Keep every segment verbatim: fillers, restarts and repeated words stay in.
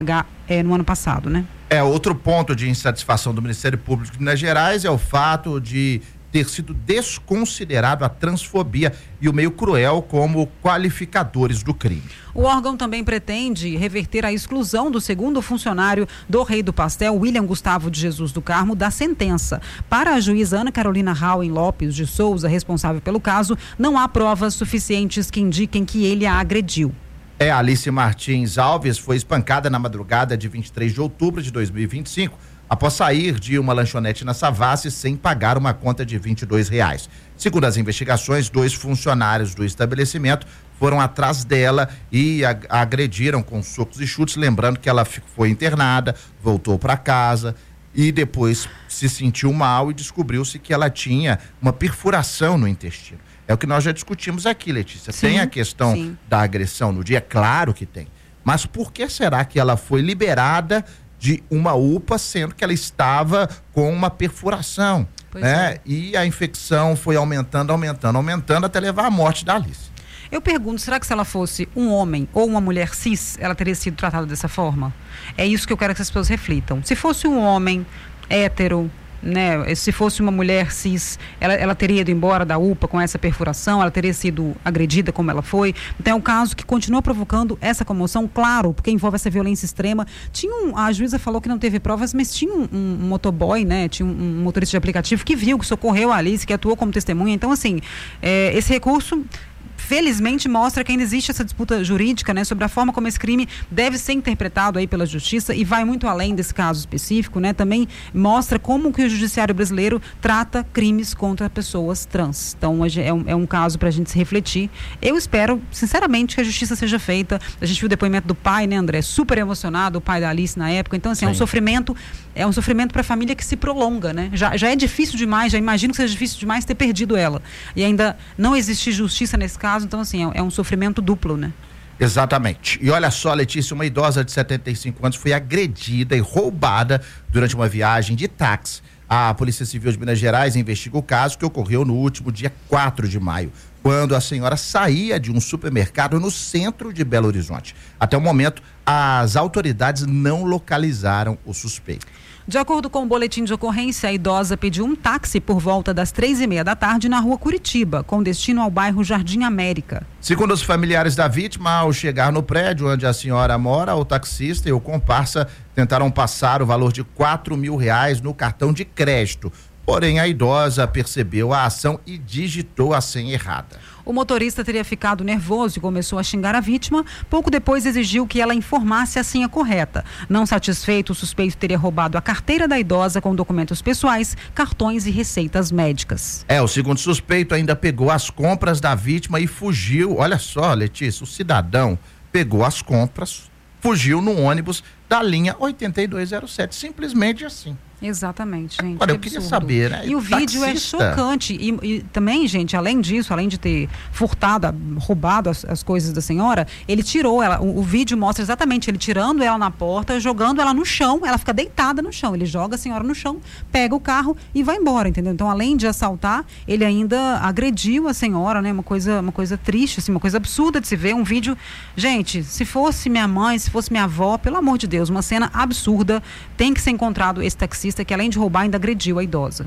é, no ano passado, né? É, outro ponto de insatisfação do Ministério Público de Minas Gerais é o fato de ter sido desconsiderado a transfobia e o meio cruel como qualificadores do crime. O órgão também pretende reverter a exclusão do segundo funcionário do Rei do Pastel, William Gustavo de Jesus do Carmo, da sentença. Para a juíza Ana Carolina Rauen Lopes de Souza, responsável pelo caso, não há provas suficientes que indiquem que ele a agrediu. É, Alice Martins Alves foi espancada na madrugada de vinte e três de outubro de dois mil e vinte e cinco, após sair de uma lanchonete na Savassi sem pagar uma conta de vinte e dois reais. Segundo as investigações, dois funcionários do estabelecimento foram atrás dela e a, a agrediram com socos e chutes, lembrando que ela foi internada, voltou para casa e depois se sentiu mal e descobriu-se que ela tinha uma perfuração no intestino. É o que nós já discutimos aqui, Letícia. Sim, tem a questão sim. da agressão no dia, claro que tem. Mas por que será que ela foi liberada de uma U P A, sendo que ela estava com uma perfuração, pois né? É. E a infecção foi aumentando, aumentando, aumentando, até levar à morte da Alice. Eu pergunto, será que se ela fosse um homem ou uma mulher cis, ela teria sido tratada dessa forma? É isso que eu quero que as pessoas reflitam. Se fosse um homem hétero, né, se fosse uma mulher cis, ela, ela teria ido embora da U P A com essa perfuração, ela teria sido agredida como ela foi. Então é um caso que continua provocando essa comoção, claro, porque envolve essa violência extrema. Tinha um, a juíza falou que não teve provas, mas tinha um, um, um motoboy, né, tinha um, um motorista de aplicativo que viu, que socorreu a Alice, que atuou como testemunha. Então assim, é, esse recurso felizmente mostra que ainda existe essa disputa jurídica, né, sobre a forma como esse crime deve ser interpretado aí pela justiça, e vai muito além desse caso específico, né, também mostra como que o judiciário brasileiro trata crimes contra pessoas trans. Então é um, é um caso para a gente se refletir. Eu espero, sinceramente, que a justiça seja feita. A gente viu o depoimento do pai, né, André, super emocionado, o pai da Alice na época. Então assim, Sim. é um sofrimento, é um sofrimento para a família que se prolonga, né, já, já é difícil demais, já imagino que seja difícil demais ter perdido ela, e ainda não existe justiça nesse caso. Então, assim, é, é um sofrimento duplo, né? Exatamente. E olha só, Letícia, uma idosa de setenta e cinco anos foi agredida e roubada durante uma viagem de táxi. A Polícia Civil de Minas Gerais investiga o caso, que ocorreu no último dia quatro de maio, quando a senhora saía de um supermercado no centro de Belo Horizonte. Até o momento, as autoridades não localizaram o suspeito. De acordo com o boletim de ocorrência, a idosa pediu um táxi por volta das três e meia da tarde na rua Curitiba, com destino ao bairro Jardim América. Segundo os familiares da vítima, ao chegar no prédio onde a senhora mora, o taxista e o comparsa tentaram passar o valor de quatro mil reais no cartão de crédito. Porém, a idosa percebeu a ação e digitou a senha errada. O motorista teria ficado nervoso e começou a xingar a vítima. Pouco depois exigiu que ela informasse a senha correta. Não satisfeito, o suspeito teria roubado a carteira da idosa com documentos pessoais, cartões e receitas médicas. É, o segundo suspeito ainda pegou as compras da vítima e fugiu. Olha só, Letícia, o cidadão pegou as compras, fugiu no ônibus da linha oitenta e dois zero sete, simplesmente assim. Exatamente, gente. Agora, eu queria saber, né? E o vídeo é chocante. E, e também, gente, além disso, além de ter furtado, roubado as, as coisas da senhora, ele tirou ela. O, o vídeo mostra exatamente ele tirando ela na porta, jogando ela no chão, ela fica deitada no chão. Ele joga a senhora no chão, pega o carro e vai embora, entendeu? Então, além de assaltar, ele ainda agrediu a senhora, né? Uma coisa, uma coisa triste, assim, uma coisa absurda de se ver. Um vídeo. Gente, se fosse minha mãe, se fosse minha avó, pelo amor de Deus, uma cena absurda. Tem que ser encontrado esse taxista que, além de roubar, ainda agrediu a idosa.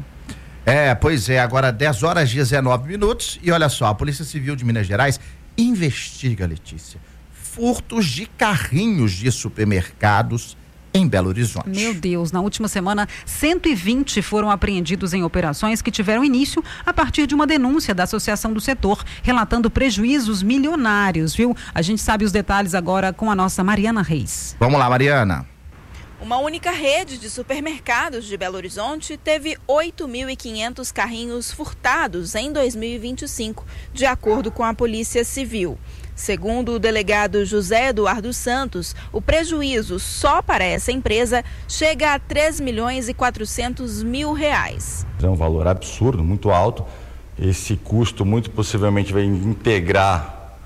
É, pois é, agora dez horas e dezenove minutos e olha só, a Polícia Civil de Minas Gerais investiga, Letícia, furtos de carrinhos de supermercados em Belo Horizonte. Meu Deus, na última semana, cento e vinte foram apreendidos em operações que tiveram início a partir de uma denúncia da Associação do Setor, relatando prejuízos milionários, viu? A gente sabe os detalhes agora com a nossa Mariana Reis. Vamos lá, Mariana. Uma única rede de supermercados de Belo Horizonte teve oito mil e quinhentos carrinhos furtados em dois mil e vinte e cinco, de acordo com a Polícia Civil. Segundo o delegado José Eduardo Santos, o prejuízo só para essa empresa chega a três milhões e quatrocentos mil reais. É um valor absurdo, muito alto. Esse custo muito possivelmente vai integrar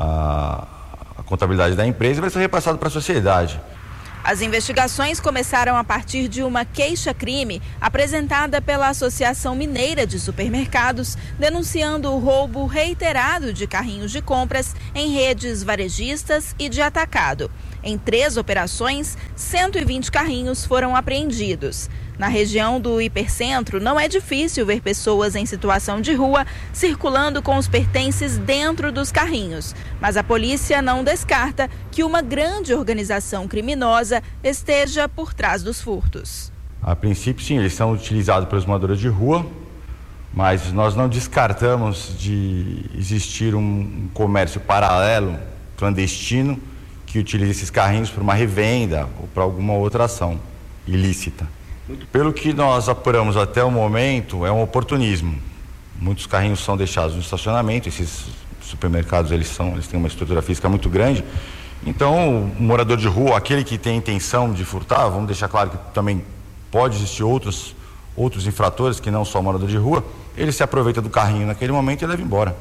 a, a contabilidade da empresa e vai ser repassado para a sociedade. As investigações começaram a partir de uma queixa-crime apresentada pela Associação Mineira de Supermercados, denunciando o roubo reiterado de carrinhos de compras em redes varejistas e de atacado. Em três operações, cento e vinte carrinhos foram apreendidos. Na região do Hipercentro, não é difícil ver pessoas em situação de rua circulando com os pertences dentro dos carrinhos. Mas a polícia não descarta que uma grande organização criminosa esteja por trás dos furtos. A princípio, sim, eles são utilizados pelos moradores de rua, mas nós não descartamos de existir um comércio paralelo, clandestino, que utilize esses carrinhos para uma revenda ou para alguma outra ação ilícita. Pelo que nós apuramos até o momento, é um oportunismo. Muitos carrinhos são deixados no estacionamento, esses supermercados eles, são, eles têm uma estrutura física muito grande. Então, o morador de rua, aquele que tem intenção de furtar, vamos deixar claro que também pode existir outros, outros infratores que não só o morador de rua, ele se aproveita do carrinho naquele momento e leva embora.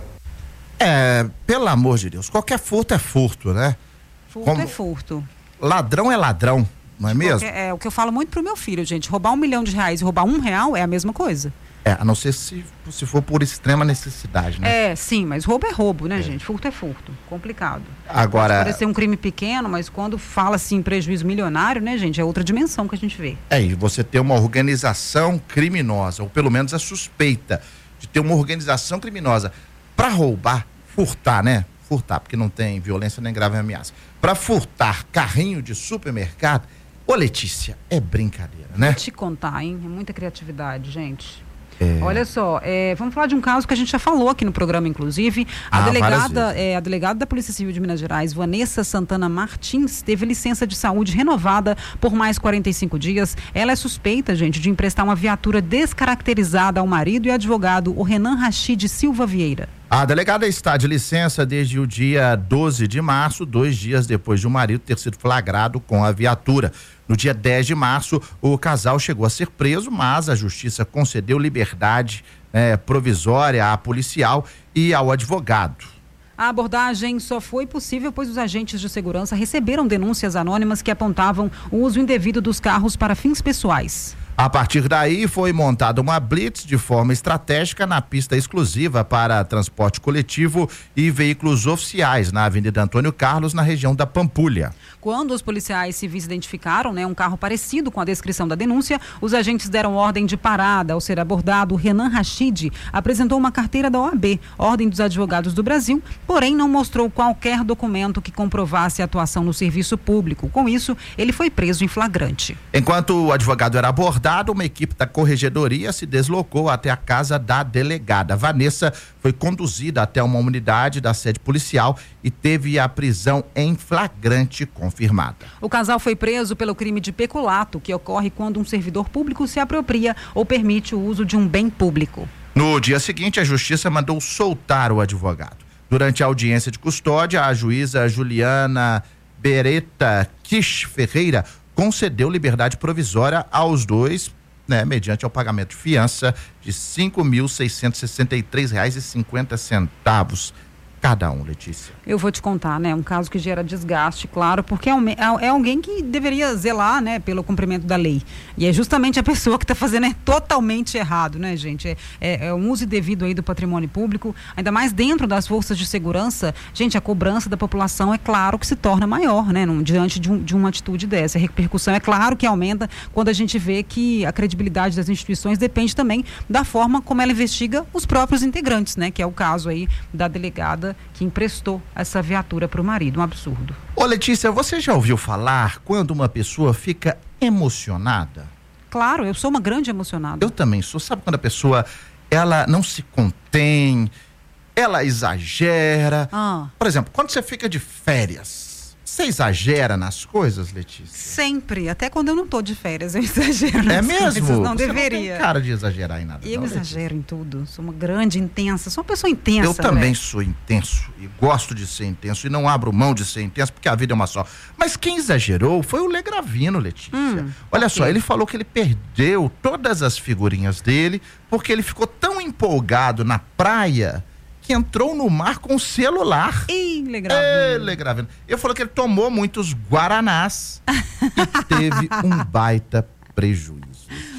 É, pelo amor de Deus, qualquer furto é furto, né? Furto Como... é furto. Ladrão é ladrão. Não é mesmo? É, é o que eu falo muito pro meu filho, gente. Roubar um milhão de reais e roubar um real é a mesma coisa. É, a não ser se, se for por extrema necessidade, né? É, sim, mas roubo é roubo, né, é. gente? Furto é furto. Complicado. Agora... Pode parecer um crime pequeno, mas quando fala assim prejuízo milionário, né, gente? É outra dimensão que a gente vê. É, e você ter uma organização criminosa, ou pelo menos a suspeita de ter uma organização criminosa para roubar, furtar, né? Furtar, porque não tem violência nem grave ameaça. Para furtar carrinho de supermercado. Ô, Letícia, é brincadeira, né? Vou te contar, hein? É muita criatividade, gente. É... Olha só, é, vamos falar de um caso que a gente já falou aqui no programa, inclusive. A, ah, delegada, é, a delegada da Polícia Civil de Minas Gerais, Vanessa Santana Martins, teve licença de saúde renovada por mais quarenta e cinco dias. Ela é suspeita, gente, de emprestar uma viatura descaracterizada ao marido e advogado, o Renan Rachid Silva Vieira. A delegada está de licença desde o dia doze de março, dois dias depois de o marido ter sido flagrado com a viatura. No dia dez de março, o casal chegou a ser preso, mas a justiça concedeu liberdade eh, provisória à policial e ao advogado. A abordagem só foi possível pois os agentes de segurança receberam denúncias anônimas que apontavam o uso indevido dos carros para fins pessoais. A partir daí, foi montada uma blitz de forma estratégica na pista exclusiva para transporte coletivo e veículos oficiais na Avenida Antônio Carlos, na região da Pampulha. Quando os policiais civis identificaram, né, um carro parecido com a descrição da denúncia, os agentes deram ordem de parada. Ao ser abordado, o Renan Rachid apresentou uma carteira da O A B, Ordem dos Advogados do Brasil, porém não mostrou qualquer documento que comprovasse a atuação no serviço público. Com isso, ele foi preso em flagrante. Enquanto o advogado era abordado, uma equipe da corregedoria se deslocou até a casa da delegada. Vanessa foi conduzida até uma unidade da sede policial e teve a prisão em flagrante confirmada. O casal foi preso pelo crime de peculato, que ocorre quando um servidor público se apropria ou permite o uso de um bem público. No dia seguinte, a justiça mandou soltar o advogado. Durante a audiência de custódia, a juíza Juliana Beretta Kish Ferreira concedeu liberdade provisória aos dois, né, mediante ao pagamento de fiança de cinco mil seiscentos e sessenta e três reais e cinquenta centavos cada um, Letícia. Eu vou te contar, né, um caso que gera desgaste, claro, porque é, um, é, é alguém que deveria zelar, né, pelo cumprimento da lei. E é justamente a pessoa que está fazendo é totalmente errado, né, gente? É, é, é um uso indevido aí do patrimônio público, ainda mais dentro das forças de segurança. Gente, a cobrança da população é claro que se torna maior, né, num, diante de, um, de uma atitude dessa. A repercussão é claro que aumenta quando a gente vê que a credibilidade das instituições depende também da forma como ela investiga os próprios integrantes, né, que é o caso aí da delegada que emprestou essa viatura para o marido, um absurdo. Ô, Letícia, você já ouviu falar quando uma pessoa fica emocionada? Claro, eu sou uma grande emocionada. Eu também sou. Sabe quando a pessoa, ela não se contém, ela exagera? Ah. Por exemplo, quando você fica de férias, você exagera nas coisas, Letícia? Sempre, até quando eu não tô de férias, eu exagero nas É mesmo? coisas, não você deveria. Não tem cara de exagerar em nada. Eu não, exagero em tudo, sou uma grande intensa, sou uma pessoa intensa. Eu também né? sou intenso e gosto de ser intenso e não abro mão de ser intenso porque a vida é uma só. Mas quem exagerou foi o Lê Gravino, Letícia. Hum, Olha okay. só, ele falou que ele perdeu todas as figurinhas dele porque ele ficou tão empolgado na praia que entrou no mar com o celular. Ih, Lê Gravino. Lê Gravino. Ele falou que ele tomou muitos guaranás e teve um baita prejuízo.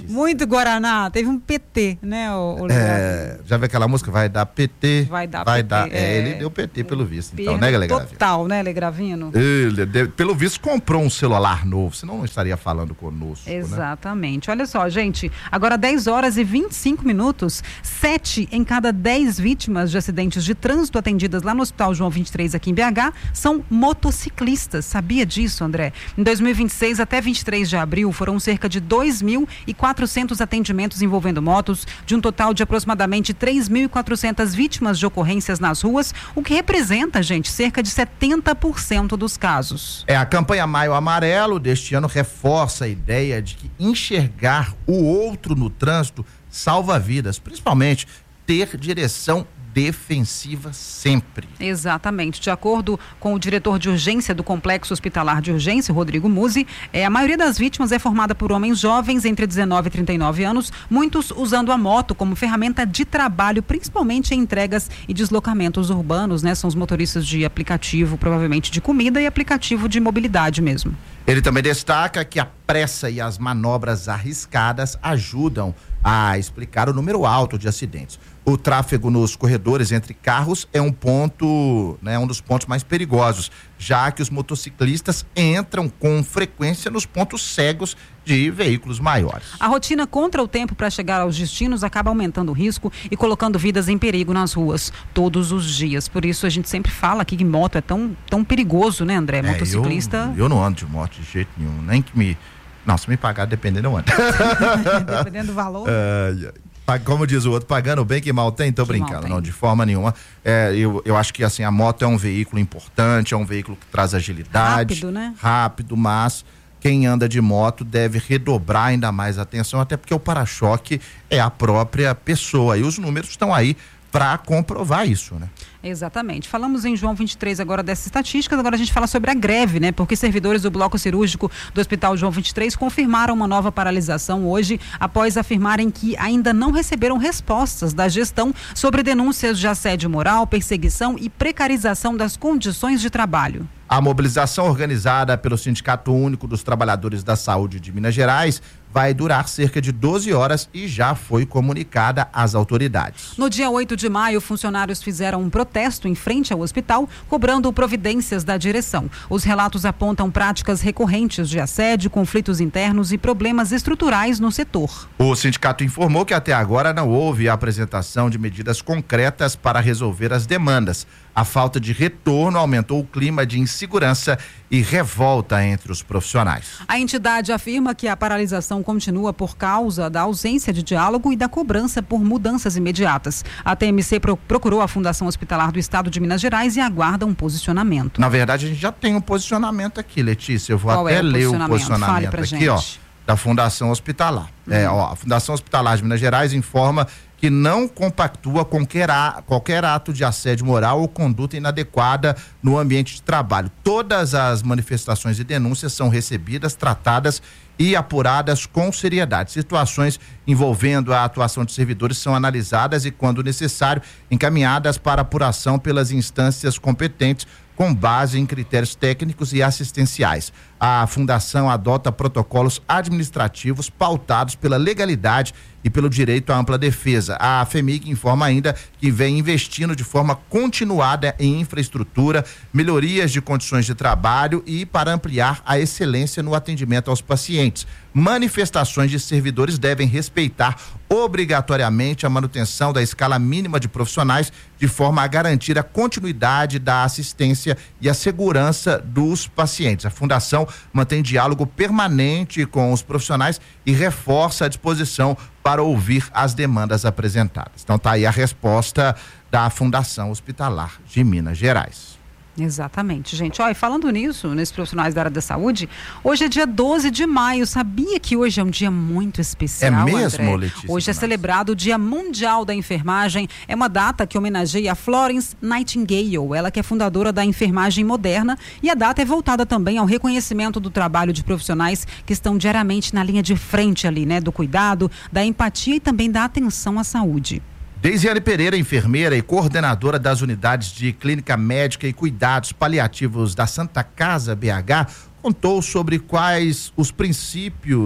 Muito Guaraná, teve um P T, né, o, o é, já viu aquela música? Vai dar P T. Vai dar vai P T. Dar, é, é, ele deu P T pelo visto, então, né, Legravino? Total, né, Legravino? Ele, de, pelo visto, comprou um celular novo, senão não estaria falando conosco. Exatamente. Né? Olha só, gente, agora dez horas e vinte e cinco minutos, sete em cada dez vítimas de acidentes de trânsito atendidas lá no Hospital João vinte e três, aqui em B H, são motociclistas. Sabia disso, André? Em dois mil e vinte e seis até vinte e três de abril, foram cerca de dois mil e quatrocentos atendimentos envolvendo motos, de um total de aproximadamente três mil e quatrocentas vítimas de ocorrências nas ruas, o que representa, gente, cerca de setenta por cento dos casos. É, a campanha Maio Amarelo deste ano reforça a ideia de que enxergar o outro no trânsito salva vidas, principalmente ter direção defensiva sempre. Exatamente. De acordo com o diretor de urgência do Complexo Hospitalar de Urgência, Rodrigo Musi, é, a maioria das vítimas é formada por homens jovens entre dezenove e trinta e nove anos, muitos usando a moto como ferramenta de trabalho, principalmente em entregas e deslocamentos urbanos, né? São os motoristas de aplicativo, provavelmente de comida, e aplicativo de mobilidade mesmo. Ele também destaca que a pressa e as manobras arriscadas ajudam a explicar o número alto de acidentes. O tráfego nos corredores entre carros é um ponto, né, um dos pontos mais perigosos, já que os motociclistas entram com frequência nos pontos cegos de veículos maiores. A rotina contra o tempo para chegar aos destinos acaba aumentando o risco e colocando vidas em perigo nas ruas todos os dias. Por isso a gente sempre fala aqui que moto é tão, tão perigoso, né, André? Motociclista. É, eu, eu não ando de moto de jeito nenhum, nem que me... Não, se me pagar, dependendo, eu ando. Dependendo do valor. Uh, como diz o outro, pagando bem que mal tem, tô que brincando, não, de forma nenhuma. É, eu, eu acho que assim, a moto é um veículo importante, é um veículo que traz agilidade. Rápido, né? Rápido, mas quem anda de moto deve redobrar ainda mais atenção, até porque o para-choque é a própria pessoa. E os números estão aí para comprovar isso, né? Exatamente. Falamos em João vinte e três agora dessas estatísticas, agora a gente fala sobre a greve, né? Porque servidores do bloco cirúrgico do Hospital João vinte e três confirmaram uma nova paralisação hoje, após afirmarem que ainda não receberam respostas da gestão sobre denúncias de assédio moral, perseguição e precarização das condições de trabalho. A mobilização organizada pelo Sindicato Único dos Trabalhadores da Saúde de Minas Gerais vai durar cerca de doze horas e já foi comunicada às autoridades. No dia oito de maio, funcionários fizeram um protesto em frente ao hospital, cobrando providências da direção. Os relatos apontam práticas recorrentes de assédio, conflitos internos e problemas estruturais no setor. O sindicato informou que até agora não houve a apresentação de medidas concretas para resolver as demandas. A falta de retorno aumentou o clima de insegurança e revolta entre os profissionais. A entidade afirma que a paralisação continua por causa da ausência de diálogo e da cobrança por mudanças imediatas. A T M C pro- procurou a Fundação Hospitalar do Estado de Minas Gerais e aguarda um posicionamento. Na verdade, a gente já tem um posicionamento aqui, Letícia. Eu vou Qual até é o ler posicionamento? o posicionamento Fale pra aqui, gente. ó, da Fundação Hospitalar. Uhum. É, ó, a Fundação Hospitalar de Minas Gerais informa que não compactua qualquer, a, qualquer ato de assédio moral ou conduta inadequada no ambiente de trabalho. Todas as manifestações e denúncias são recebidas, tratadas e apuradas com seriedade. Situações envolvendo a atuação de servidores são analisadas e, quando necessário, encaminhadas para apuração pelas instâncias competentes, com base em critérios técnicos e assistenciais. A Fundação adota protocolos administrativos pautados pela legalidade e pelo direito à ampla defesa. A FEMIG informa ainda que vem investindo de forma continuada em infraestrutura, melhorias de condições de trabalho e para ampliar a excelência no atendimento aos pacientes. Manifestações de servidores devem respeitar obrigatoriamente a manutenção da escala mínima de profissionais, de forma a garantir a continuidade da assistência e a segurança dos pacientes. A Fundação mantém diálogo permanente com os profissionais e reforça a disposição para ouvir as demandas apresentadas. Então tá aí a resposta da Fundação Hospitalar de Minas Gerais. Exatamente, gente. Ó, e falando nisso, nesses profissionais da área da saúde, hoje é dia doze de maio. Sabia que hoje é um dia muito especial, É mesmo, André? Letícia? Hoje é celebrado o Dia Mundial da Enfermagem. É uma data que homenageia a Florence Nightingale, ela que é fundadora da enfermagem moderna, e a data é voltada também ao reconhecimento do trabalho de profissionais que estão diariamente na linha de frente ali, né? Do cuidado, da empatia e também da atenção à saúde. Deisiane Pereira, enfermeira e coordenadora das unidades de clínica médica e cuidados paliativos da Santa Casa B H, contou sobre quais os princípios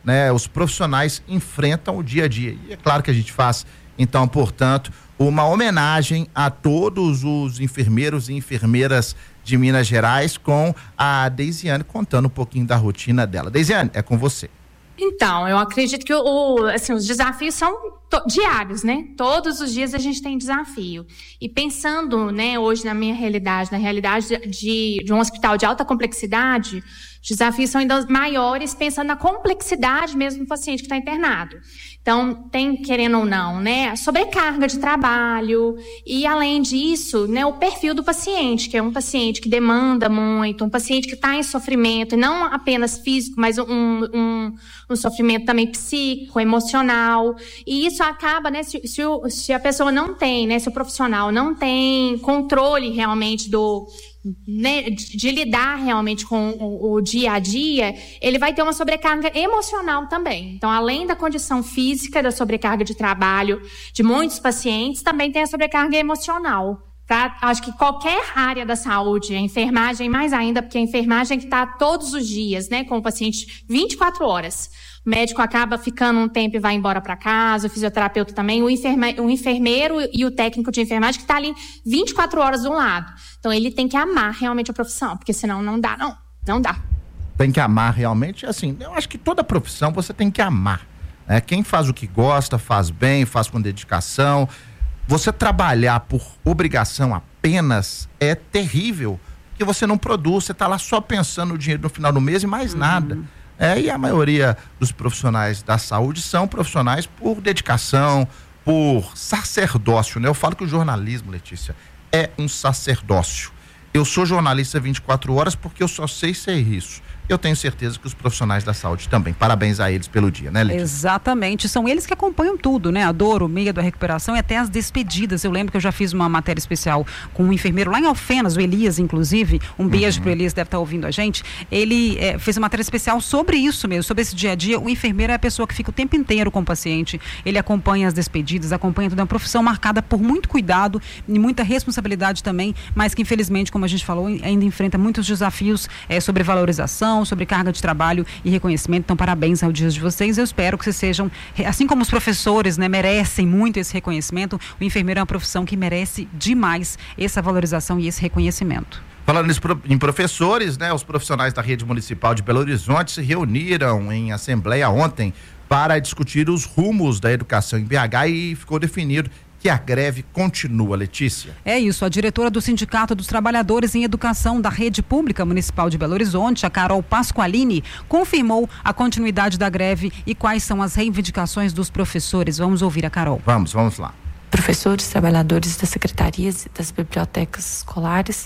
né, os profissionais enfrentam o dia a dia. E é claro que a gente faz, então, portanto, uma homenagem a todos os enfermeiros e enfermeiras de Minas Gerais, com a Deisiane contando um pouquinho da rotina dela. Deisiane, é com você. Então, eu acredito que o, assim, os desafios são to- diários, né? Todos os dias a gente tem desafio. E pensando, né, hoje na minha realidade, na realidade de, de um hospital de alta complexidade, os desafios são ainda maiores, pensando na complexidade mesmo do paciente que está internado. Então, tem, querendo ou não, né, sobrecarga de trabalho e, além disso, né, o perfil do paciente, que é um paciente que demanda muito, um paciente que está em sofrimento, e não apenas físico, mas um, um, um sofrimento também psíquico, emocional. E isso acaba, né, se, se, o, se a pessoa não tem, né, se o profissional não tem controle realmente do... Né, de, de lidar realmente com o, o dia a dia, ele vai ter uma sobrecarga emocional também. Então, além da condição física, da sobrecarga de trabalho de muitos pacientes, também tem a sobrecarga emocional. Tá? Acho que qualquer área da saúde, a enfermagem mais ainda, porque a enfermagem está todos os dias, né, com o paciente vinte e quatro horas. O médico acaba ficando um tempo e vai embora para casa, o fisioterapeuta também, o, enferme, o enfermeiro e o técnico de enfermagem que está ali vinte e quatro horas de um lado. Então, ele tem que amar realmente a profissão, porque senão não dá, não. Não dá. Tem que amar realmente, assim, eu acho que toda profissão você tem que amar. Né? Quem faz o que gosta, faz bem, faz com dedicação. Você trabalhar por obrigação apenas é terrível, porque você não produz, você está lá só pensando no dinheiro no final do mês e mais uhum. nada. É, e a maioria dos profissionais da saúde são profissionais por dedicação, por sacerdócio, né? Eu falo que o jornalismo, Letícia, é um sacerdócio. Eu sou jornalista vinte e quatro horas porque eu só sei ser isso. Eu tenho certeza que os profissionais da saúde também. Parabéns a eles pelo dia, né, Letícia? Exatamente. São eles que acompanham tudo, né? A dor, o medo, a recuperação e até as despedidas. Eu lembro que eu já fiz uma matéria especial com um enfermeiro lá em Alfenas, o Elias, inclusive. Um beijo uhum. pro Elias, deve estar ouvindo a gente. Ele é, fez uma matéria especial sobre isso mesmo, sobre esse dia a dia. O enfermeiro é a pessoa que fica o tempo inteiro com o paciente. Ele acompanha as despedidas, acompanha tudo. É uma profissão marcada por muito cuidado e muita responsabilidade também, mas que infelizmente, como a gente falou, ainda enfrenta muitos desafios é, sobre valorização, sobre carga de trabalho e reconhecimento. Então, parabéns ao dia de vocês. Eu espero que vocês sejam, assim como os professores, né, merecem muito esse reconhecimento, o enfermeiro é uma profissão que merece demais essa valorização e esse reconhecimento. Falando em professores, né, os profissionais da rede municipal de Belo Horizonte se reuniram em assembleia ontem para discutir os rumos da educação em B H e ficou definido que a greve continua, Letícia. É isso, a diretora do Sindicato dos Trabalhadores em Educação da Rede Pública Municipal de Belo Horizonte, a Carol Pasqualini, confirmou a continuidade da greve e quais são as reivindicações dos professores. Vamos ouvir a Carol. Vamos, vamos lá. Professores, trabalhadores das secretarias e das bibliotecas escolares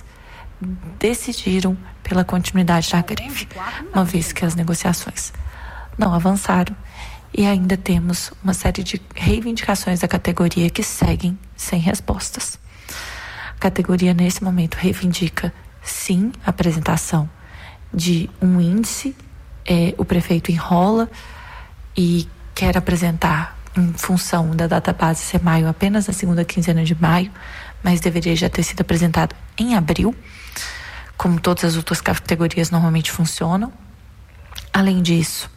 decidiram pela continuidade da greve, uma vez que as negociações não avançaram. E ainda temos uma série de reivindicações da categoria que seguem sem respostas. A categoria, nesse momento, reivindica, sim, a apresentação de um índice. É, o prefeito enrola e quer apresentar, em função da data base ser maio, apenas na segunda quinzena de maio, mas deveria já ter sido apresentado em abril, como todas as outras categorias normalmente funcionam. Além disso,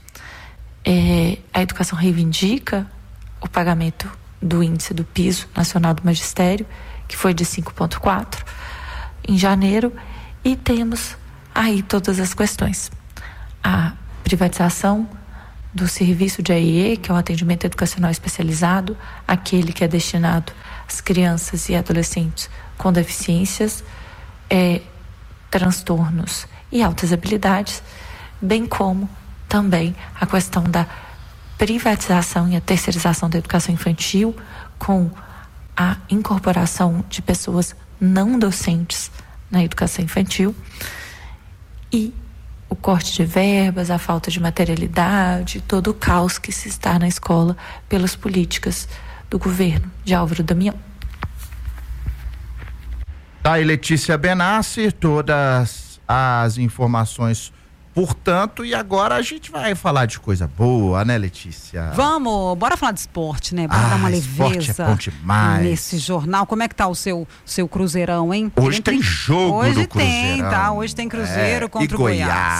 É, a educação reivindica o pagamento do índice do piso nacional do magistério, que foi de cinco vírgula quatro em janeiro, e temos aí todas as questões. A privatização do serviço de A I E, que é o atendimento educacional especializado, aquele que é destinado às crianças e adolescentes com deficiências, é, transtornos e altas habilidades, bem como também a questão da privatização e a terceirização da educação infantil, com a incorporação de pessoas não docentes na educação infantil, e o corte de verbas, a falta de materialidade, todo o caos que se está na escola pelas políticas do governo de Álvaro Damião. Tá aí, Letícia Benassi, todas as informações. Portanto, e agora a gente vai falar de coisa boa, né, Letícia? Vamos, bora falar de esporte, né? Bora ah, dar uma leveza é bom demais. Nesse jornal. Como é que tá o seu, seu Cruzeirão, hein? Hoje tem, tem jogo Hoje do Cruzeirão. Hoje tem, tá? Hoje tem Cruzeiro é, contra e o Goiás. Goiás.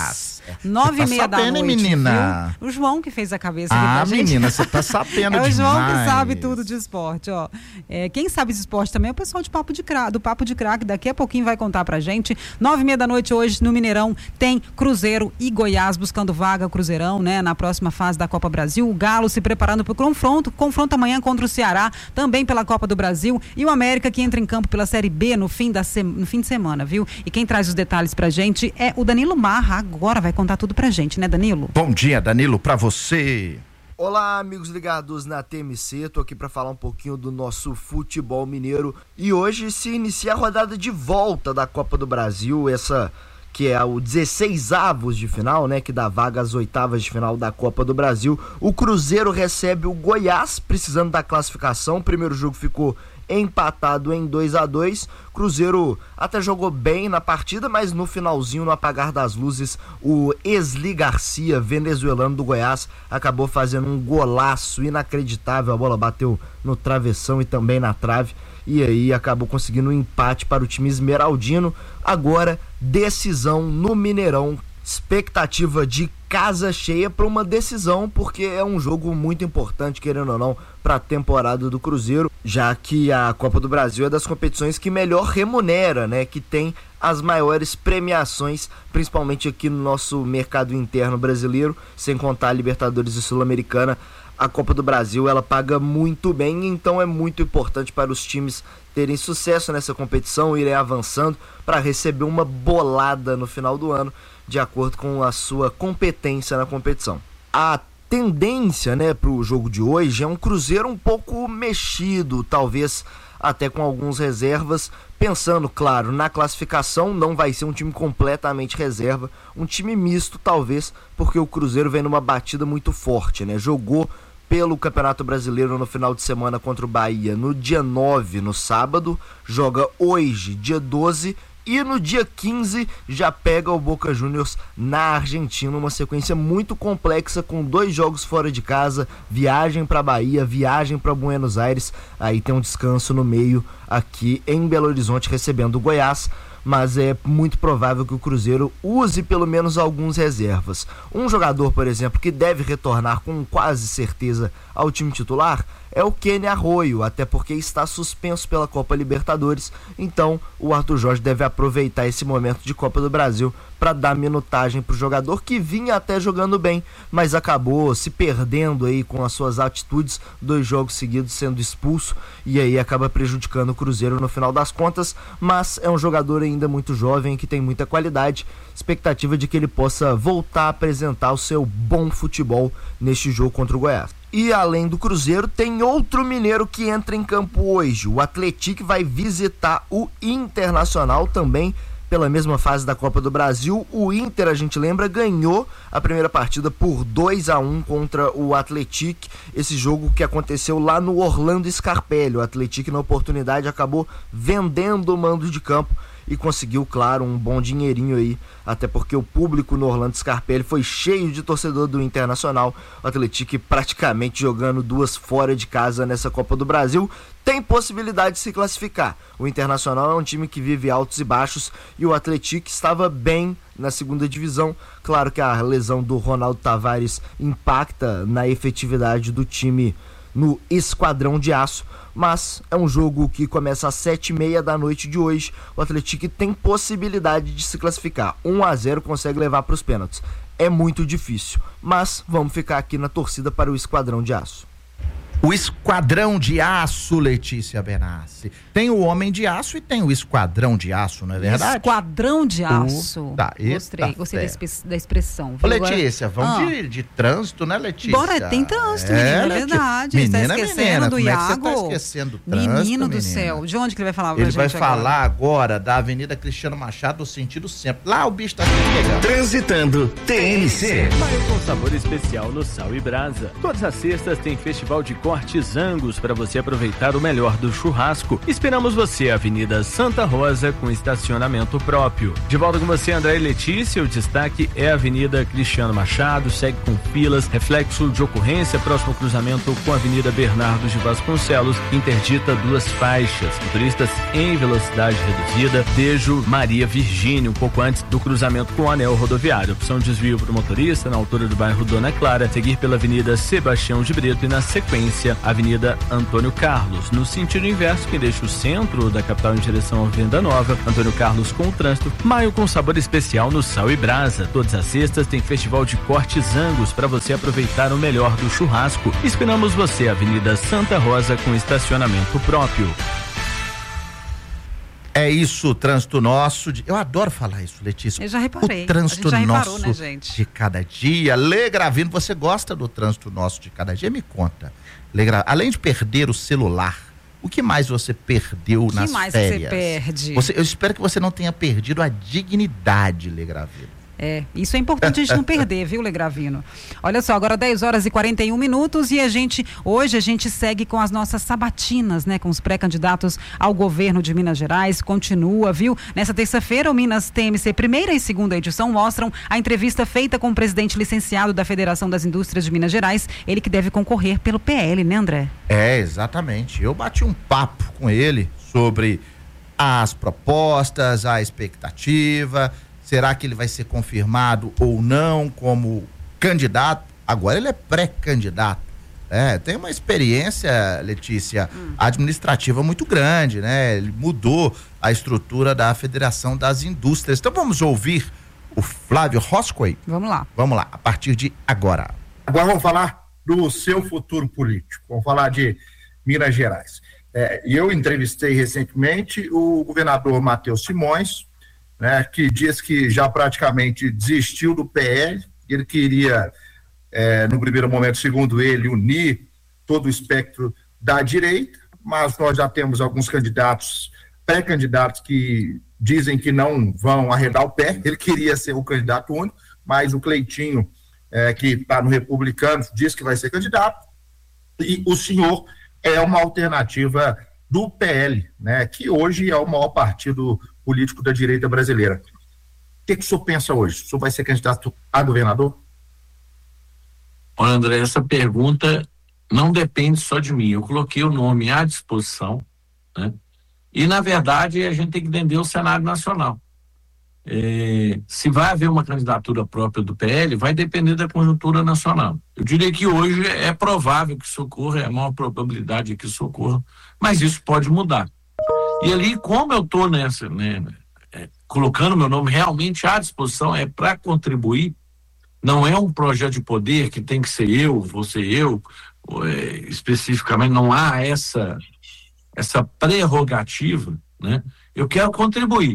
Nove e meia da noite, menina? Viu? O João que fez a cabeça ah, aqui pra gente. menina, você tá sabendo demais. É o João que sabe tudo de esporte, ó. É, quem sabe de esporte também é o pessoal de Papo de Crack, do Papo de Crack, daqui a pouquinho vai contar pra gente. Nove e meia da noite hoje no Mineirão tem Cruzeiro e Goiás buscando vaga, Cruzeirão, né? Na próxima fase da Copa Brasil. O Galo se preparando pro confronto, confronto amanhã contra o Ceará, também pela Copa do Brasil. E o América que entra em campo pela Série B no fim, da se... no fim de semana, viu? E quem traz os detalhes pra gente é o Danilo Marra, agora vai contar tudo pra gente, né, Danilo? Bom dia, Danilo, pra você. Olá, amigos ligados na T M C, tô aqui para falar um pouquinho do nosso futebol mineiro e hoje se inicia a rodada de volta da Copa do Brasil, essa que é o dezesseis avos de final, né, que dá vaga às oitavas de final da Copa do Brasil. O Cruzeiro recebe o Goiás, precisando da classificação. O primeiro jogo ficou empatado em dois a dois. Cruzeiro até jogou bem na partida, mas no finalzinho, no apagar das luzes, o Esli Garcia, venezuelano do Goiás, acabou fazendo um golaço inacreditável. A bola bateu no travessão e também na trave, e aí acabou conseguindo um empate para o time esmeraldino. Agora, decisão no Mineirão. Expectativa de casa cheia para uma decisão, porque é um jogo muito importante, querendo ou não, para a temporada do Cruzeiro, já que a Copa do Brasil é das competições que melhor remunera, né, que tem as maiores premiações, principalmente aqui no nosso mercado interno brasileiro, sem contar a Libertadores e Sul-Americana. A Copa do Brasil, ela paga muito bem, então é muito importante para os times terem sucesso nessa competição, irem avançando para receber uma bolada no final do ano, de acordo com a sua competência na competição. A tendência, né, para o jogo de hoje é um Cruzeiro um pouco mexido, talvez até com algumas reservas, pensando, claro, na classificação. Não vai ser um time completamente reserva, um time misto talvez, porque o Cruzeiro vem numa batida muito forte, né? Jogou pelo Campeonato Brasileiro no final de semana contra o Bahia no dia nove, no sábado, joga hoje, dia doze, e no dia quinze já pega o Boca Juniors na Argentina, uma sequência muito complexa, com dois jogos fora de casa, viagem para Bahia, viagem para Buenos Aires, aí tem um descanso no meio aqui em Belo Horizonte recebendo o Goiás. Mas é muito provável que o Cruzeiro use pelo menos alguns reservas. Um jogador, por exemplo, que deve retornar com quase certeza ao time titular é o Kenny Arroyo, até porque está suspenso pela Copa Libertadores. Então o Arthur Jorge deve aproveitar esse momento de Copa do Brasil para dar minutagem para o jogador, que vinha até jogando bem, mas acabou se perdendo aí com as suas atitudes, dois jogos seguidos sendo expulso, e aí acaba prejudicando o Cruzeiro no final das contas. Mas é um jogador ainda muito jovem, que tem muita qualidade, expectativa de que ele possa voltar a apresentar o seu bom futebol neste jogo contra o Goiás. E além do Cruzeiro, tem outro mineiro que entra em campo hoje. O Atlético vai visitar o Internacional, também pela mesma fase da Copa do Brasil. O Inter, a gente lembra, ganhou a primeira partida por dois a um contra o Atlético. Esse jogo que aconteceu lá no Orlando Scarpelli. O Atlético, na oportunidade, acabou vendendo o mando de campo e conseguiu, claro, um bom dinheirinho aí, até porque o público no Orlando Scarpelli foi cheio de torcedor do Internacional. O Atlético praticamente jogando duas fora de casa nessa Copa do Brasil, tem possibilidade de se classificar. O Internacional é um time que vive altos e baixos, e o Atlético estava bem na segunda divisão. Claro que a lesão do Ronaldo Tavares impacta na efetividade do time no Esquadrão de Aço, mas é um jogo que começa às sete e meia da noite de hoje. O Atlético tem possibilidade de se classificar. um a zero consegue levar para os pênaltis. É muito difícil, mas vamos ficar aqui na torcida para o Esquadrão de Aço. O Esquadrão de Aço, Letícia Benassi. Tem o Homem de Aço e tem o Esquadrão de Aço, não é verdade? Esquadrão de Aço. Uh, tá, gostei, gostei da, da expressão. Ô, Letícia, agora... vamos ah. de, de trânsito, né, Letícia? Bora, tem trânsito, menina, é, é verdade. Menina, você tá esquecendo menina, do como Iago? É que você tá esquecendo do trânsito, Menino do menina? céu. De onde que ele vai falar pra ele gente vai falar agora? agora da Avenida Cristiano Machado, no sentido sempre. Lá o bicho tá se pegando. Transitando T N C. Maio com sabor especial no Sal e Brasa. Todas as sextas tem festival de compras Cortes Angus para você aproveitar o melhor do churrasco. Esperamos você, Avenida Santa Rosa, com estacionamento próprio. De volta com você, André e Letícia. O destaque é a Avenida Cristiano Machado, segue com filas, reflexo de ocorrência, próximo cruzamento com a Avenida Bernardo de Vasconcelos, interdita duas faixas. Motoristas em velocidade reduzida, Dejo Maria Virgínia, um pouco antes do cruzamento com o anel rodoviário. Opção de desvio para o motorista na altura do bairro Dona Clara, seguir pela Avenida Sebastião de Brito e na sequência Avenida Antônio Carlos. No sentido inverso, que deixa o centro da capital em direção à Venda Nova, Antônio Carlos com o trânsito. Maio com sabor especial no Sal e Brasa. Todas as sextas tem festival de cortes Angus para você aproveitar o melhor do churrasco. Esperamos você, Avenida Santa Rosa, com estacionamento próprio. É isso, o trânsito nosso. De... Eu adoro falar isso, Letícia. Eu já reparei. O trânsito já reparou, nosso né, gente? de cada dia. Lê Gravino, você gosta do trânsito nosso de cada dia? Me conta. Lê Gra... Além de perder o celular, o que mais você perdeu o nas que mais férias? Você perde? Você, eu espero que você não tenha perdido a dignidade, Lê Gravino. É, isso é importante a gente não perder, viu, Legravino? Olha só, agora dez horas e quarenta e um minutos e a gente, hoje a gente segue com as nossas sabatinas, né, com os pré-candidatos ao governo de Minas Gerais, continua, viu? Nessa terça-feira, o Minas T M C primeira e segunda edição mostram a entrevista feita com o presidente licenciado da Federação das Indústrias de Minas Gerais, ele que deve concorrer pelo P L, né, André? É, exatamente. Eu bati um papo com ele sobre as propostas, a expectativa. Será que ele vai ser confirmado ou não como candidato? Agora ele é pré-candidato. É, tem uma experiência, Letícia, hum. administrativa muito grande, né? Ele mudou a estrutura da Federação das Indústrias. Então vamos ouvir o Flávio Roscoe? Vamos lá. Vamos lá, a partir de agora. Agora vamos falar do seu futuro político. Vamos falar de Minas Gerais. É, eu entrevistei recentemente o governador Matheus Simões, né, que diz que já praticamente desistiu do P L, ele queria, é, no primeiro momento, segundo ele, unir todo o espectro da direita, mas nós já temos alguns candidatos, pré-candidatos, que dizem que não vão arredar o pé. Ele queria ser o candidato único, mas o Cleitinho, é, que está no Republicano, diz que vai ser candidato, e o senhor é uma alternativa do P L, né, que hoje é o maior partido político da direita brasileira. O que, que o senhor pensa hoje? O senhor vai ser candidato a governador? Olha, André, essa pergunta não depende só de mim. Eu coloquei o nome à disposição, né? E, na verdade, a gente tem que entender o cenário nacional. É, se vai haver uma candidatura própria do P L, vai depender da conjuntura nacional. Eu diria que hoje é provável que isso ocorra, é a maior probabilidade que isso ocorra, mas isso pode mudar. E ali, como eu estou nessa, né, é, colocando meu nome realmente à disposição, é para contribuir, não é um projeto de poder que tem que ser eu, você eu, é, especificamente, não há essa, essa prerrogativa, né? Eu quero contribuir.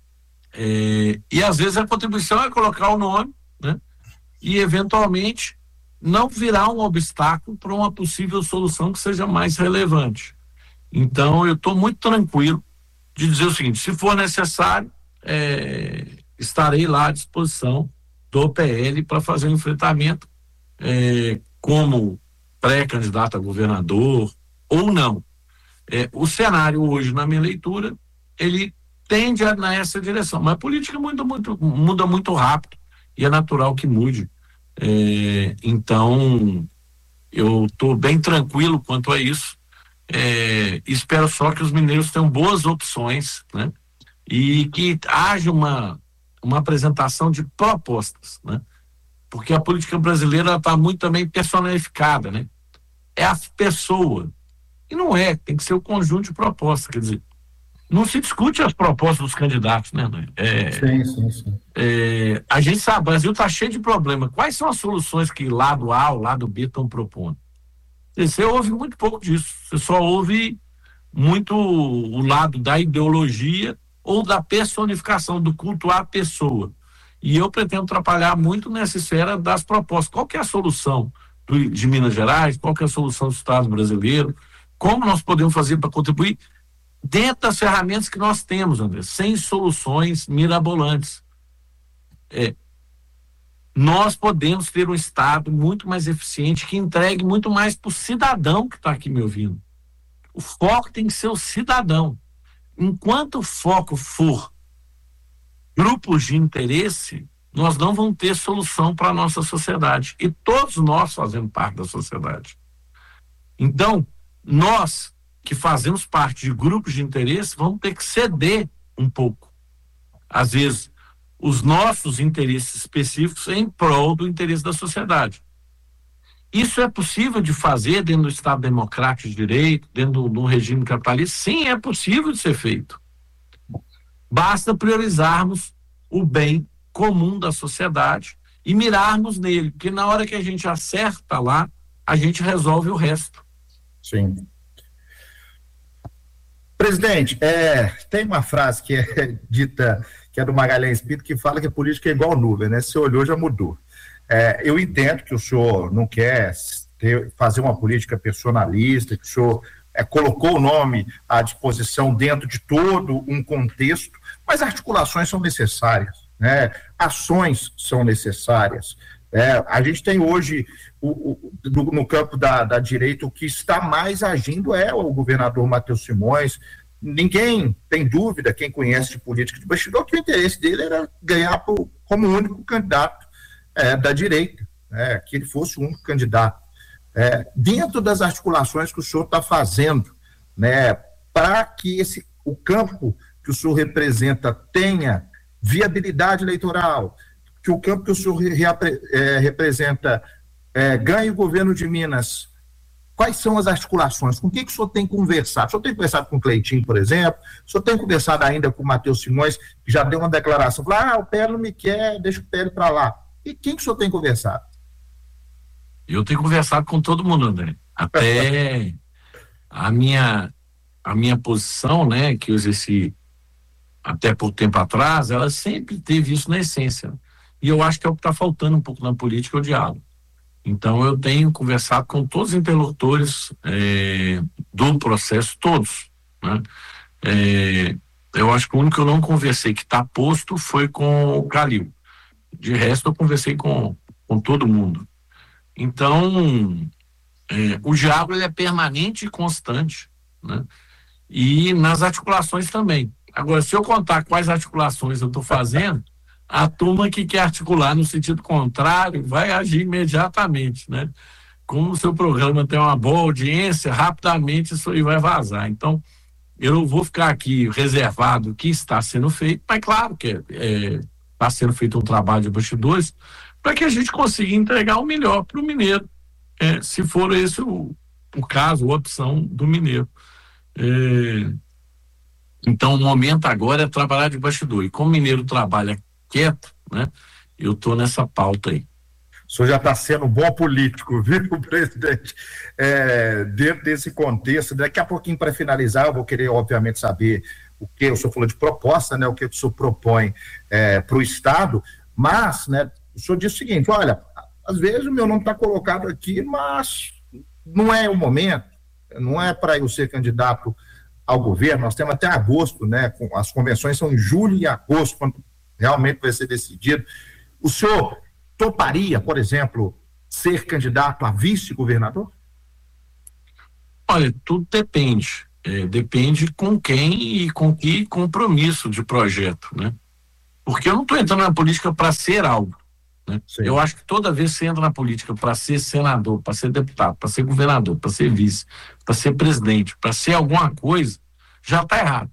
É, e às vezes a contribuição é colocar o nome, né? E eventualmente não virar um obstáculo para uma possível solução que seja mais relevante. Então, eu estou muito tranquilo de dizer o seguinte: se for necessário, é, estarei lá à disposição do P L para fazer um enfrentamento é, como pré-candidato a governador ou não. É, o cenário hoje, na minha leitura, ele tende a nessa direção, mas a política muda muito, muda muito rápido e é natural que mude. É, então, eu estou bem tranquilo quanto a isso. É, espero só que os mineiros tenham boas opções, né? E que haja uma, uma apresentação de propostas, né? Porque a política brasileira está muito também personificada, né? É a pessoa. E não é, tem que ser o conjunto de propostas, quer dizer, não se discute as propostas dos candidatos, né? É, sim, sim, sim. É, a gente sabe, o Brasil está cheio de problemas. Quais são as soluções que lado A ou lado B estão propondo? Você ouve muito pouco disso, você só ouve muito o lado da ideologia ou da personificação, do culto à pessoa. E eu pretendo trabalhar muito nessa esfera das propostas. Qual que é a solução do, de Minas Gerais? Qual que é a solução do Estado brasileiro? Como nós podemos fazer para contribuir dentro das ferramentas que nós temos, André, sem soluções mirabolantes. É, nós podemos ter um Estado muito mais eficiente, que entregue muito mais para o cidadão que está aqui me ouvindo. O foco tem que ser o cidadão. Enquanto o foco for grupos de interesse, nós não vamos ter solução para a nossa sociedade. E todos nós fazemos parte da sociedade. Então, nós que fazemos parte de grupos de interesse, vamos ter que ceder um pouco. Às vezes, os nossos interesses específicos em prol do interesse da sociedade. Isso é possível de fazer dentro do Estado democrático de direito, dentro do regime capitalista? Sim, é possível de ser feito. Basta priorizarmos o bem comum da sociedade e mirarmos nele, porque na hora que a gente acerta lá, a gente resolve o resto. Sim. Presidente, é, tem uma frase que é dita, que é do Magalhães Pinto, que fala que a política é igual nuvem, né? Se olhou, já mudou. É, eu entendo que o senhor não quer ter, fazer uma política personalista, que o senhor é, colocou o nome à disposição dentro de todo um contexto, mas articulações são necessárias, né? Ações são necessárias. É, a gente tem hoje, o, o, no, no campo da, da direita, o que está mais agindo é o governador Matheus Simões. Ninguém tem dúvida, quem conhece de política de bastidor, que o interesse dele era ganhar por, como único candidato é, da direita, é, que ele fosse o único candidato. É, dentro das articulações que o senhor está fazendo, né, para que esse, o campo que o senhor representa tenha viabilidade eleitoral, que o campo que o senhor repre, é, representa é, ganhe o governo de Minas, quais são as articulações? Com o que, que o senhor tem conversado? O senhor tem conversado com o Cleitinho, por exemplo? O senhor tem conversado ainda com o Matheus Simões, que já deu uma declaração, falou, ah, o P L não me quer, deixa o P L para lá. E quem que o senhor tem conversado? Eu tenho conversado com todo mundo, André. Até a minha, a minha posição, né, que eu exerci até pouco tempo atrás, ela sempre teve isso na essência. E eu acho que é o que está faltando um pouco na política, é o diálogo. Então, eu tenho conversado com todos os interlocutores é, do processo, todos, né? É, eu acho que o único que eu não conversei que está posto foi com o Calil. De resto, eu conversei com, com todo mundo. Então, é, o diálogo ele é permanente e constante, né? E nas articulações também. Agora, se eu contar quais articulações eu estou fazendo, a turma que quer articular no sentido contrário vai agir imediatamente, né? Como o seu programa tem uma boa audiência, rapidamente isso aí vai vazar. Então, eu não vou ficar aqui reservado o que está sendo feito, mas claro que está é, é, sendo feito um trabalho de bastidores para que a gente consiga entregar o melhor para o mineiro, é, se for esse o, o caso, a opção do mineiro. É, então, o momento agora é trabalhar de bastidor. E como o mineiro trabalha quieto, né? Eu estou nessa pauta aí. O senhor já está sendo um bom político, viu, presidente? É, dentro desse contexto, daqui a pouquinho, para finalizar, eu vou querer, obviamente, saber o que o senhor falou de proposta, né? O que o senhor propõe é, para o Estado, mas, né, o senhor disse o seguinte, olha, às vezes o meu nome está colocado aqui, mas não é o momento, não é para eu ser candidato ao governo, nós temos até agosto, né? As convenções são em julho e agosto, quando realmente vai ser decidido. O senhor toparia, por exemplo, ser candidato a vice-governador? Olha, tudo depende. É, depende com quem e com que compromisso de projeto, né? Porque eu não estou entrando na política para ser algo, né? Eu acho que toda vez que você entra na política para ser senador, para ser deputado, para ser governador, para ser vice, para ser presidente, para ser alguma coisa, já está errado.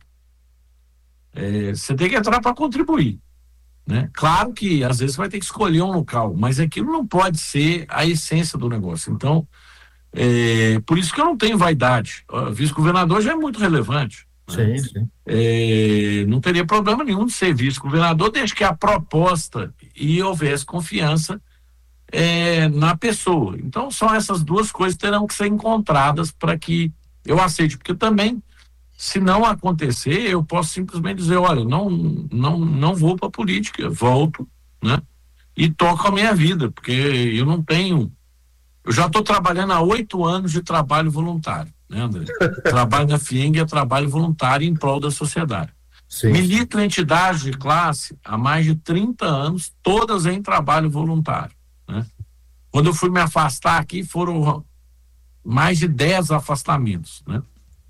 É, você tem que entrar para contribuir, né? Claro que às vezes você vai ter que escolher um local, mas aquilo não pode ser a essência do negócio. Então, é, por isso que eu não tenho vaidade. O vice-governador já é muito relevante, né? Sim, sim. É, não teria problema nenhum de ser vice-governador, desde que a proposta e houvesse confiança é, na pessoa. Então, são essas duas coisas que terão que ser encontradas para que eu aceite, porque também, se não acontecer, eu posso simplesmente dizer, olha, não, não, não vou para a política, volto, né? E toco a minha vida, porque eu não tenho... Eu já estou trabalhando há oito anos de trabalho voluntário, né, André? Trabalho na F I E N G é trabalho voluntário em prol da sociedade. Sim. Milito em entidades de classe há mais de trinta anos, todas em trabalho voluntário, né? Quando eu fui me afastar aqui, foram mais de dez afastamentos, né?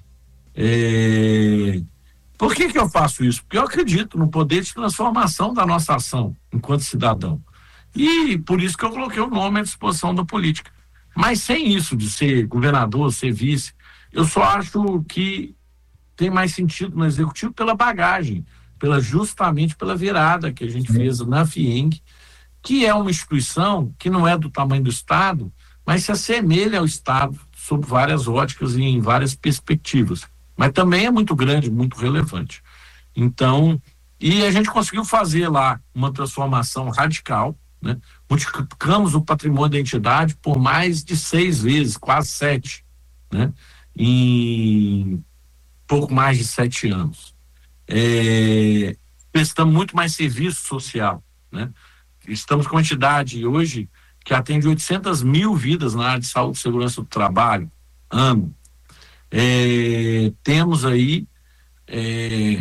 É... Por que que eu faço isso? Porque eu acredito no poder de transformação da nossa ação enquanto cidadão. E por isso que eu coloquei o nome à disposição da política. Mas sem isso de ser governador, ser vice, eu só acho que tem mais sentido no executivo pela bagagem, pela, justamente pela virada que a gente fez na FIENG, que é uma instituição que não é do tamanho do Estado, mas se assemelha ao Estado sob várias óticas e em várias perspectivas. Mas também é muito grande, muito relevante. Então, e a gente conseguiu fazer lá uma transformação radical, né? Multiplicamos o patrimônio da entidade por mais de seis vezes, quase sete, né? Em pouco mais de sete anos. É, prestamos muito mais serviço social, né? Estamos com uma entidade hoje que atende oitocentas mil vidas na área de saúde e segurança do trabalho, ano. É, temos aí é,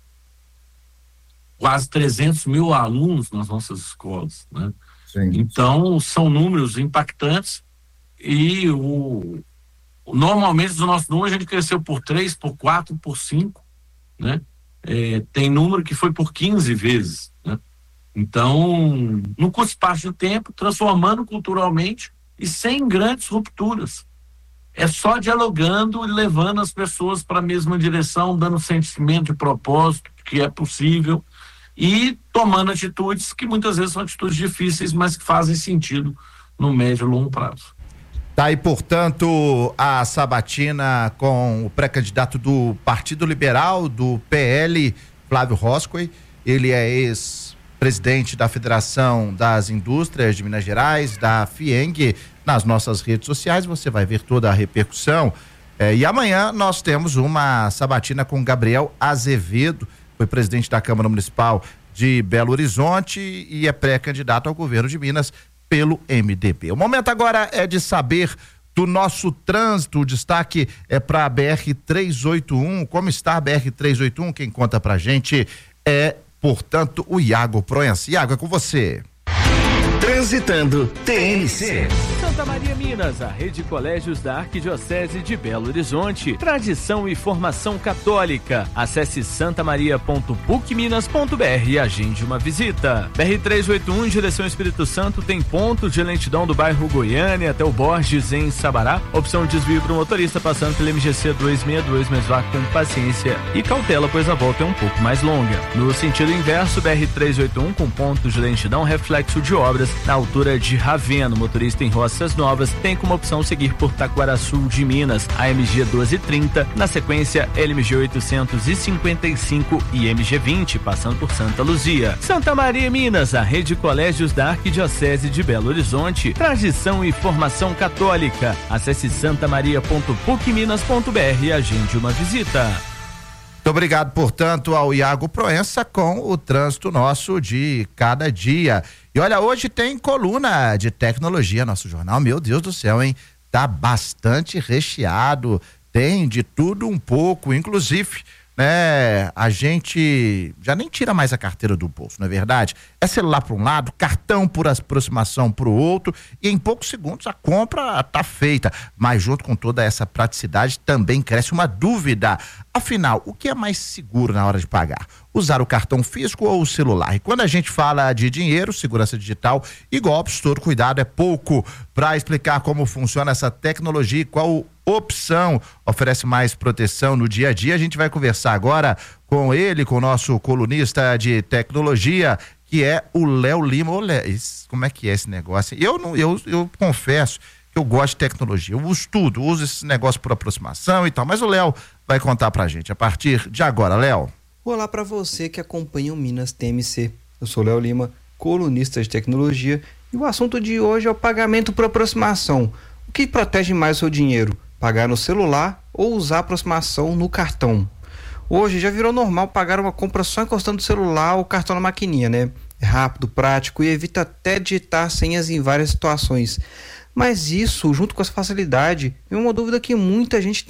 quase trezentos mil alunos nas nossas escolas, né? Sim. Então, são números impactantes e o, normalmente os nossos números a gente cresceu por três, por quatro, por cinco, né? É, tem número que foi por quinze vezes, né? Então, no curto espaço de tempo, transformando culturalmente e sem grandes rupturas. É só dialogando e levando as pessoas para a mesma direção, dando sentimento de propósito, que é possível, e tomando atitudes que muitas vezes são atitudes difíceis, mas que fazem sentido no médio e longo prazo. Tá aí, portanto, a sabatina com o pré-candidato do Partido Liberal, do P L, Flávio Roscoe. Ele é ex-presidente da Federação das Indústrias de Minas Gerais, da FIENG. Nas nossas redes sociais você vai ver toda a repercussão. É, e amanhã nós temos uma sabatina com Gabriel Azevedo, foi presidente da Câmara Municipal de Belo Horizonte e é pré-candidato ao governo de Minas pelo M D B. O momento agora é de saber do nosso trânsito. O destaque é para a B R trezentos e oitenta e um. Como está a B R trezentos e oitenta e um? Quem conta pra gente é, portanto, o Iago Proença. Iago, é com você. Transitando T N C. Santa Maria Minas, a rede de colégios da Arquidiocese de Belo Horizonte. Tradição e formação católica. Acesse santamaria ponto puc minas ponto b r e agende uma visita. B R trezentos e oitenta e um, em direção ao Espírito Santo, tem ponto de lentidão do bairro Goiânia até o Borges, em Sabará. Opção de desvio para o motorista passando pelo M G C duzentos e sessenta e dois, mas vá com paciência e cautela, pois a volta é um pouco mais longa. No sentido inverso, B R trezentos e oitenta e um, com ponto de lentidão reflexo de obras na altura de Ravena. O motorista em Roças Novas tem como opção seguir por Taquaraçu de Minas, a M G doze e trinta, na sequência L M G oitocentos e cinquenta e cinco e M G vinte, passando por Santa Luzia. Santa Maria Minas, a rede de colégios da Arquidiocese de Belo Horizonte, tradição e formação católica. Acesse santamaria ponto puc minas ponto b r e agende uma visita. Muito obrigado, portanto, ao Iago Proença com o trânsito nosso de cada dia. E olha, hoje tem coluna de tecnologia, nosso jornal, meu Deus do céu, hein? Tá bastante recheado, tem de tudo um pouco, inclusive, né? A gente já nem tira mais a carteira do bolso, não é verdade? É celular para um lado, cartão por aproximação para o outro, e em poucos segundos a compra tá feita. Mas junto com toda essa praticidade também cresce uma dúvida. Afinal, o que é mais seguro na hora de pagar? Usar o cartão físico ou o celular? E quando a gente fala de dinheiro, segurança digital e golpes, todo cuidado é pouco. Para explicar como funciona essa tecnologia e qual opção oferece mais proteção no dia a dia, a gente vai conversar agora com ele, com o nosso colunista de tecnologia, que é o Léo Lima. Ô, Léo, como é que é esse negócio? Eu, não, eu, eu confesso que eu gosto de tecnologia, eu uso tudo, uso esse negócio por aproximação e tal, mas o Léo vai contar pra gente a partir de agora. Léo. Olá para você que acompanha o Minas T M C. Eu sou Léo Lima, colunista de tecnologia, e o assunto de hoje é o pagamento por aproximação. O que protege mais o seu dinheiro? Pagar no celular ou usar a aproximação no cartão? Hoje já virou normal pagar uma compra só encostando o celular ou o cartão na maquininha, né? É rápido, prático e evita até digitar senhas em várias situações. Mas isso, junto com essa facilidade, é uma dúvida que muita gente tem.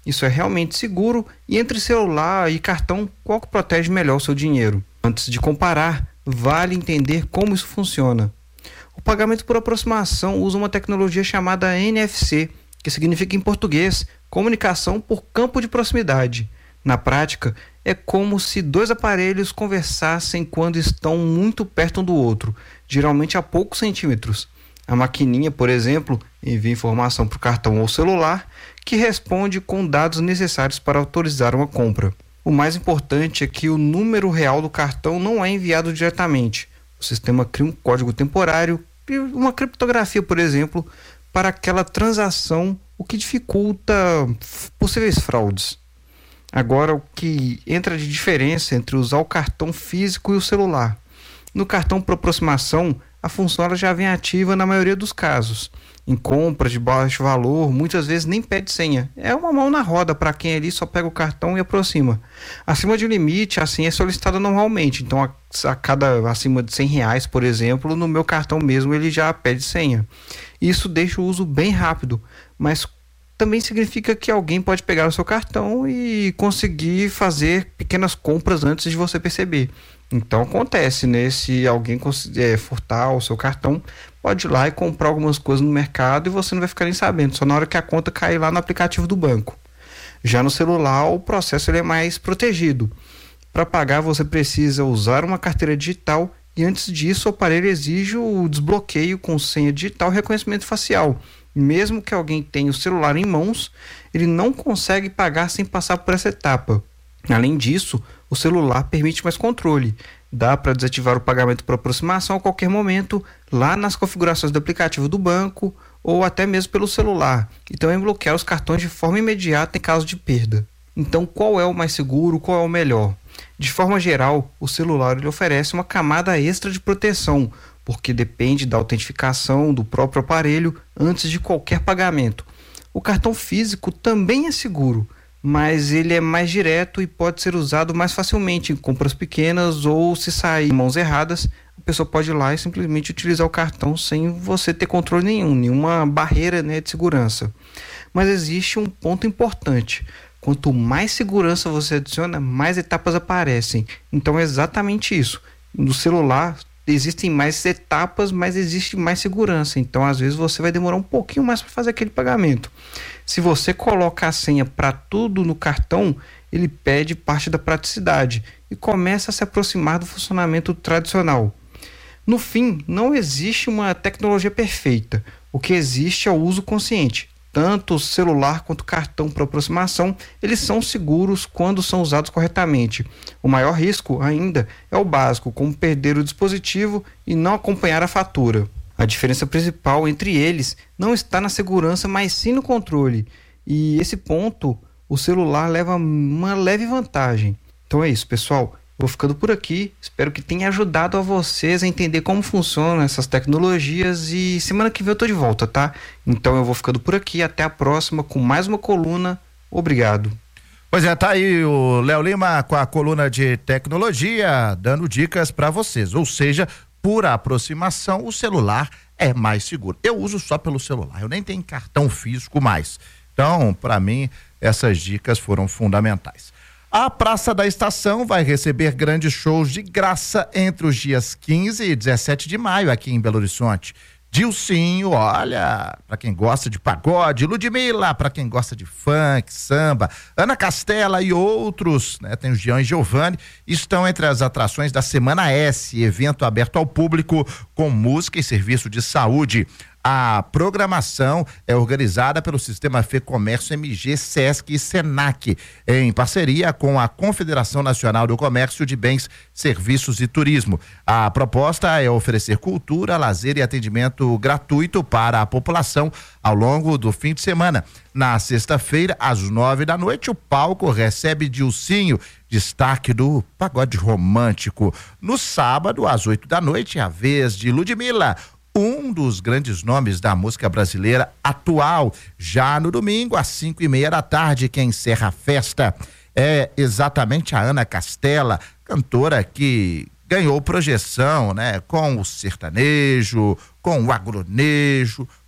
Isso é realmente seguro? E entre celular e cartão, qual que protege melhor o seu dinheiro? Antes de comparar, vale entender como isso funciona. O pagamento por aproximação usa uma tecnologia chamada N F C, que significa em português comunicação por campo de proximidade. Na prática, é como se dois aparelhos conversassem quando estão muito perto um do outro, geralmente a poucos centímetros. A maquininha, por exemplo, envia informação para o cartão ou celular, que responde com dados necessários para autorizar uma compra. O mais importante é que o número real do cartão não é enviado diretamente. O sistema cria um código temporário e uma criptografia, por exemplo, para aquela transação, o que dificulta possíveis fraudes. Agora, o que entra de diferença entre usar o cartão físico e o celular? No cartão por aproximação, a função ela já vem ativa na maioria dos casos. Em compras de baixo valor, muitas vezes nem pede senha. É uma mão na roda para quem ali só pega o cartão e aproxima. Acima de um limite, a senha é solicitada normalmente. Então, a, a cada acima de cem reais, por exemplo, no meu cartão mesmo ele já pede senha. Isso deixa o uso bem rápido, mas também significa que alguém pode pegar o seu cartão e conseguir fazer pequenas compras antes de você perceber. Então acontece, né? Se alguém é, furtar o seu cartão, pode ir lá e comprar algumas coisas no mercado e você não vai ficar nem sabendo, só na hora que a conta cair lá no aplicativo do banco. Já no celular, o processo ele é mais protegido. Para pagar, você precisa usar uma carteira digital e antes disso o aparelho exige o desbloqueio com senha digital e reconhecimento facial. Mesmo que alguém tenha o celular em mãos, ele não consegue pagar sem passar por essa etapa. Além disso, o celular permite mais controle. Dá para desativar o pagamento por aproximação a qualquer momento, lá nas configurações do aplicativo do banco ou até mesmo pelo celular. E também bloquear os cartões de forma imediata em caso de perda. Então, qual é o mais seguro, qual é o melhor? De forma geral, o celular ele oferece uma camada extra de proteção, porque depende da autentificação do próprio aparelho antes de qualquer pagamento. O cartão físico também é seguro, mas ele é mais direto e pode ser usado mais facilmente em compras pequenas ou se sair em mãos erradas, a pessoa pode ir lá e simplesmente utilizar o cartão sem você ter controle nenhum, nenhuma barreira, né, de segurança. Mas existe um ponto importante. Quanto mais segurança você adiciona, mais etapas aparecem. Então é exatamente isso. No celular existem mais etapas, mas existe mais segurança. Então às vezes você vai demorar um pouquinho mais para fazer aquele pagamento. Se você coloca a senha para tudo no cartão, ele perde parte da praticidade e começa a se aproximar do funcionamento tradicional. No fim, não existe uma tecnologia perfeita. O que existe é o uso consciente. Tanto o celular quanto o cartão por aproximação, eles são seguros quando são usados corretamente. O maior risco ainda é o básico, como perder o dispositivo e não acompanhar a fatura. A diferença principal entre eles não está na segurança, mas sim no controle. E esse ponto, o celular leva uma leve vantagem. Então é isso, pessoal. Vou ficando por aqui. Espero que tenha ajudado a vocês a entender como funcionam essas tecnologias e semana que vem eu tô de volta, tá? Então eu vou ficando por aqui. Até a próxima com mais uma coluna. Obrigado. Pois é, tá aí o Léo Lima com a coluna de tecnologia, dando dicas para vocês. Ou seja, por aproximação, o celular é mais seguro. Eu uso só pelo celular, eu nem tenho cartão físico mais. Então, para mim, essas dicas foram fundamentais. A Praça da Estação vai receber grandes shows de graça entre os dias quinze e dezessete de maio aqui em Belo Horizonte. Dilcinho, olha, para quem gosta de pagode, Ludmilla, para quem gosta de funk, samba, Ana Castela e outros, né? Tem o Jean e Giovanni, estão entre as atrações da Semana S, evento aberto ao público com música e serviço de saúde. A programação é organizada pelo Sistema Fê Comércio M G, Sesc e Senac, em parceria com a Confederação Nacional do Comércio de Bens, Serviços e Turismo. A proposta é oferecer cultura, lazer e atendimento gratuito para a população ao longo do fim de semana. Na sexta-feira, às nove da noite, o palco recebe Dilcinho, destaque do pagode romântico. No sábado, às oito da noite, é a vez de Ludmilla, um dos grandes nomes da música brasileira atual. Já no domingo, às cinco e meia da tarde, quem encerra a festa é exatamente a Ana Castela, cantora que ganhou projeção, né, com o sertanejo, com o agronejo,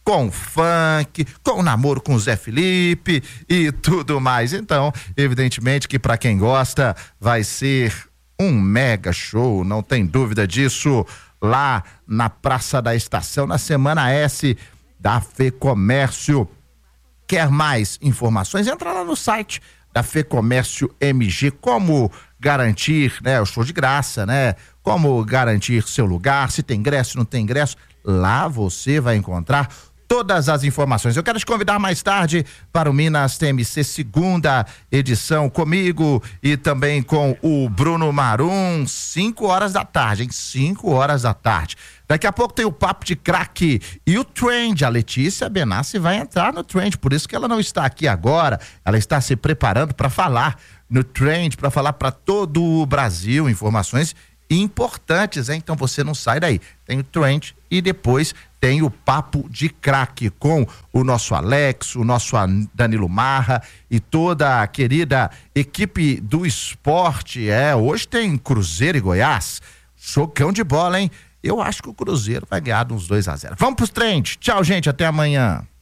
com funk, com namoro com o Zé Felipe e tudo mais. Então, evidentemente que para quem gosta vai ser um mega show, não tem dúvida disso, lá na Praça da Estação, na Semana S da FEComércio. Quer mais informações? Entra lá no site da FEComércio M G, como garantir, né, o show de graça, né? Como garantir seu lugar, se tem ingresso, não tem ingresso, lá você vai encontrar todas as informações. Eu quero te convidar mais tarde para o Minas T M C segunda edição comigo e também com o Bruno Marum, cinco horas da tarde, hein? cinco horas da tarde. Daqui a pouco tem o Papo de Craque e o Trend. A Letícia Benassi vai entrar no Trend, por isso que ela não está aqui agora. Ela está se preparando para falar no Trend, para falar para todo o Brasil informações importantes, hein? Então você não sai daí. Tem o Trend e depois tem o Papo de Craque com o nosso Alex, o nosso Danilo Marra e toda a querida equipe do esporte. É, hoje tem Cruzeiro e Goiás. Chocão de bola, hein? Eu acho que o Cruzeiro vai ganhar uns dois a zero. Vamos pros Trend. Tchau, gente. Até amanhã.